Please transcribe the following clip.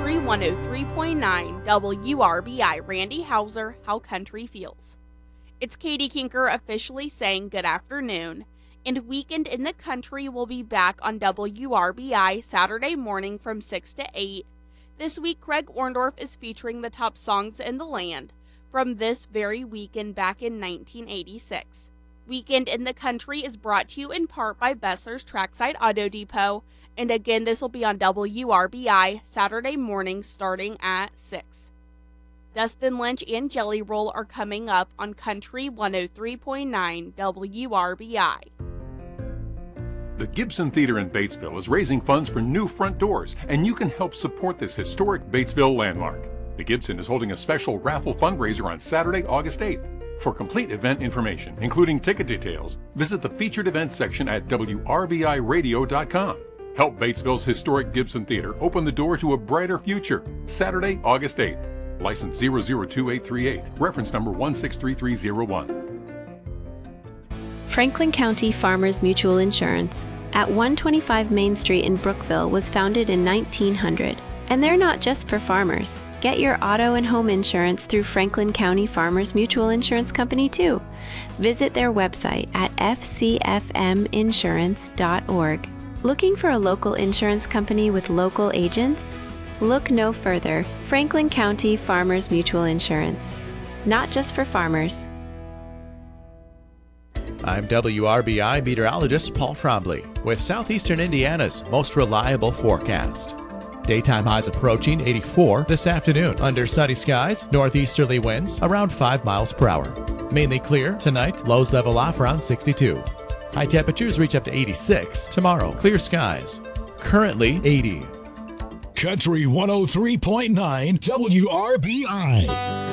Country 103.9 WRBI. Randy Hauser, How Country Feels. It's Katie Kinker officially saying good afternoon, and Weekend in the Country will be back on WRBI Saturday morning from 6 to 8. This week, Craig Orndorff is featuring the top songs in the land from this very weekend back in 1986. Weekend in the Country is brought to you in part by Bessler's Trackside Auto Depot, and again, this will be on WRBI Saturday morning starting at 6. Dustin Lynch and Jelly Roll are coming up on Country 103.9 WRBI. The Gibson Theater in Batesville is raising funds for new front doors, and you can help support this historic Batesville landmark. The Gibson is holding a special raffle fundraiser on Saturday, August 8th. For complete event information, including ticket details, visit the featured events section at WRBIRadio.com. Help Batesville's historic Gibson Theater open the door to a brighter future. Saturday, August 8th. License 002838. Reference number 163301. Franklin County Farmers Mutual Insurance at 125 Main Street in Brookville was founded in 1900. And they're not just for farmers. Get your auto and home insurance through Franklin County Farmers Mutual Insurance Company too. Visit their website at fcfminsurance.org. Looking for a local insurance company with local agents? Look no further. Franklin County Farmers Mutual Insurance. Not just for farmers. I'm WRBI meteorologist Paul Trombley with Southeastern Indiana's most reliable forecast. Daytime highs approaching 84 this afternoon. Under sunny skies, northeasterly winds around 5 miles per hour. Mainly clear tonight, lows level off around 62. High temperatures reach up to 86 tomorrow. Clear skies. Currently 80. Country 103.9 WRBI.